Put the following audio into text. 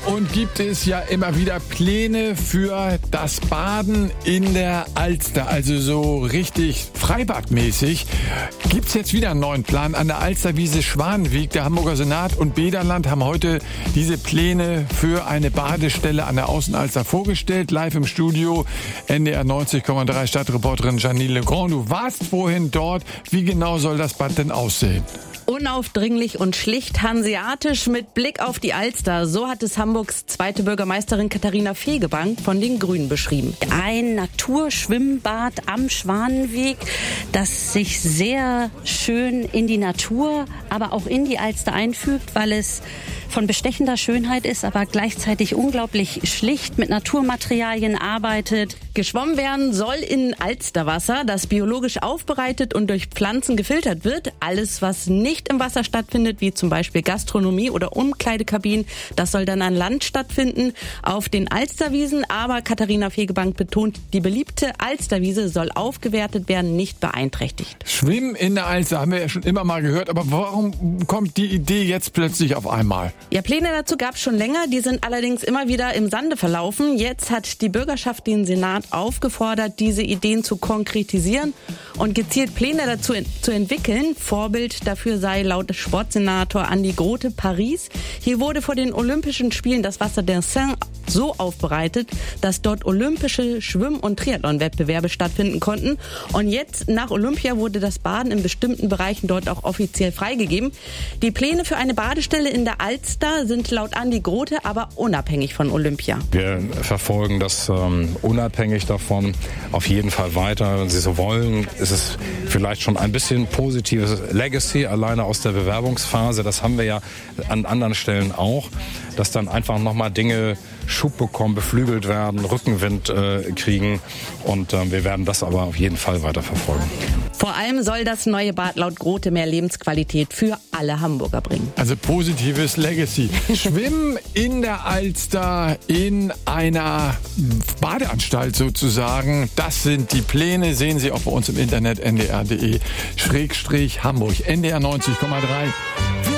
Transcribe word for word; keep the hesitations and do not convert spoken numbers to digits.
und gibt es ja immer wieder Pläne für das Baden in der Alster, also so richtig freibadmäßig. Gibt es jetzt wieder einen neuen Plan an der Alsterwiese Schwanenweg? Der Hamburger Senat und Bäderland haben heute diese Pläne für eine Badestelle an der Außenalster vorgestellt. Live im Studio N D R neunzig Komma drei Stadtreporterin Janine Legrand. Du warst vorhin dort. Wie genau soll das Bad denn aussehen? Unaufdringlich und schlicht hanseatisch mit Blick auf die Alster. So hat es Hamburgs zweite Bürgermeisterin Katharina Fegebank von den Grünen beschrieben. Ein Naturschwimmbad am Schwanenweg, das sich sehr schön in die Natur, aber auch in die Alster einfügt, weil es von bestechender Schönheit ist, aber gleichzeitig unglaublich schlicht mit Naturmaterialien arbeitet. Geschwommen werden soll in Alsterwasser, das biologisch aufbereitet und durch Pflanzen gefiltert wird. Alles, was nicht im Wasser stattfindet, wie zum Beispiel Gastronomie oder Umkleidekabinen, das soll dann an Land stattfinden, auf den Alsterwiesen. Aber Katharina Fegebank betont, die beliebte Alsterwiese soll aufgewertet werden, nicht beeinträchtigt. Schwimmen in der Alster haben wir ja schon immer mal gehört, aber warum kommt die Idee jetzt plötzlich auf einmal? Ja, Pläne dazu gab es schon länger, die sind allerdings immer wieder im Sande verlaufen. Jetzt hat die Bürgerschaft den Senat aufgefordert, diese Ideen zu konkretisieren und gezielt Pläne dazu en- zu entwickeln. Vorbild dafür sei laut Sportsenator Andi Grote Paris. Hier wurde vor den Olympischen Spielen das Wasser der Seine so aufbereitet, dass dort olympische Schwimm- und Triathlon-Wettbewerbe stattfinden konnten. Und jetzt, nach Olympia, wurde das Baden in bestimmten Bereichen dort auch offiziell freigegeben. Die Pläne für eine Badestelle in der Alster sind laut Andi Grote aber unabhängig von Olympia. Wir verfolgen das ähm, unabhängig davon auf jeden Fall weiter. Wenn Sie so wollen, ist es vielleicht schon ein bisschen positives Legacy, alleine aus der Bewerbungsphase. Das haben wir ja an anderen Stellen auch, dass dann einfach nochmal Dinge Schub bekommen, beflügelt werden, Rückenwind äh, kriegen. Und äh, wir werden das aber auf jeden Fall weiter verfolgen. Vor allem soll das neue Bad laut Grote mehr Lebensqualität für alle Hamburger bringen. Also positives Legacy. Schwimmen in der Alster in einer Badeanstalt sozusagen. Das sind die Pläne. Sehen Sie auch bei uns im Internet n d r punkt d e Schrägstrich Hamburg. N D R neunzig Komma drei.